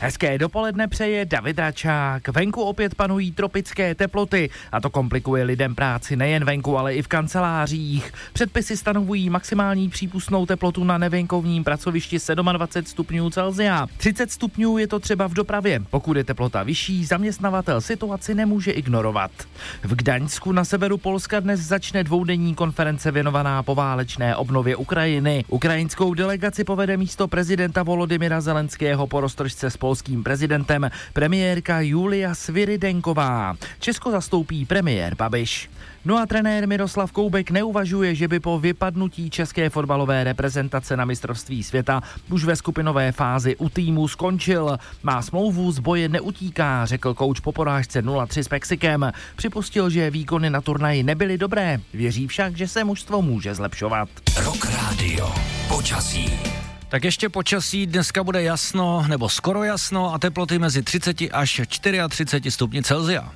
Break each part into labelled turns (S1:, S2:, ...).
S1: Hezké dopoledne přeje David Račák. Venku opět panují tropické teploty a to komplikuje lidem práci nejen venku, ale i v kancelářích. Předpisy stanovují maximální přípustnou teplotu na nevenkovním pracovišti 27 stupňů Celsia. 30 stupňů je to třeba v dopravě. Pokud je teplota vyšší, zaměstnavatel situaci nemůže ignorovat. V Gdaňsku na severu Polska dnes začne dvoudenní konference věnovaná poválečné obnově Ukrajiny. Ukrajinskou delegaci povede místo prezidenta Volodymyra Zelenského po roztržce s polským prezidentem premiérka Julia Svirydenková. Česko zastoupí premiér Babiš. No a trenér Miroslav Koubek neuvažuje, že by po vypadnutí české fotbalové reprezentace na mistrovství světa už ve skupinové fázi u týmu skončil. Má smlouvu, z boje neutíká, řekl kouč po porážce 0-3 s Mexikem. Připustil, že výkony na turnaji nebyly dobré. Věří však, že se mužstvo může zlepšovat.
S2: Rock Radio. Počasí.
S3: Tak ještě počasí, dneska bude jasno, nebo skoro jasno a teploty mezi 30 až 34 stupni Celsia.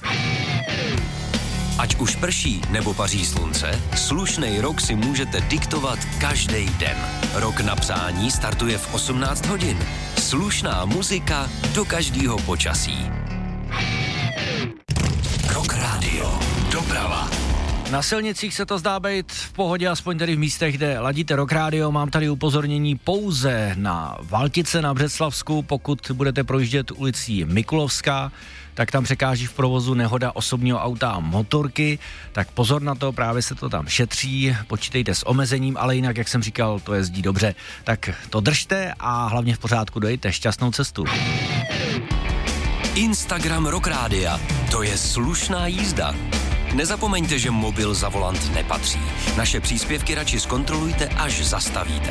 S2: Ať už prší nebo paří slunce, slušnej rok si můžete diktovat každý den. Rok na přání startuje v 18 hodin. Slušná muzika do každého počasí. Rock Radio. Doprava.
S3: Na silnicích se to zdá být v pohodě, aspoň tedy v místech, kde ladíte Rock Radio. Mám tady upozornění pouze na Valtice na Břeclavsku. Pokud budete projíždět ulicí Mikulovská, tak tam překáží v provozu nehoda osobního auta a motorky, tak pozor na to, právě se to tam šetří, počítejte s omezením, ale jinak, jak jsem říkal, to jezdí dobře. Tak to držte a hlavně v pořádku dojďte, šťastnou cestu.
S2: Instagram Rock Rádia, to je slušná jízda. Nezapomeňte, že mobil za volant nepatří. Naše příspěvky radši zkontrolujte, až zastavíte.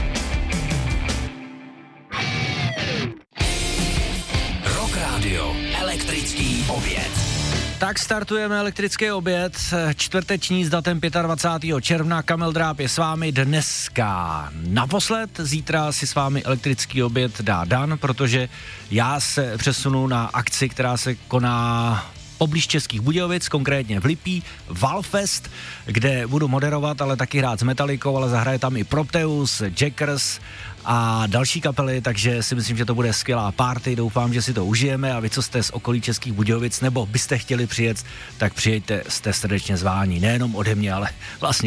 S2: Rock Radio, elektrický oběd.
S3: Tak startujeme elektrický oběd, čtvrteční s datem 25. června. Kamil Dráb je s vámi dneska naposled, zítra si s vámi elektrický oběd dá Dan, protože já se přesunu na akci, která se koná poblíž Českých Budějovic, konkrétně v Lipí, Valfest, kde budu moderovat, ale taky hrát s Metallicou, ale zahraje tam i Proteus, Jackers a další kapely, takže si myslím, že to bude skvělá party, doufám, že si to užijeme a vy, co jste z okolí Českých Budějovic nebo byste chtěli přijet, tak přijďte, jste srdečně zváni, nejenom ode mě, ale vlastně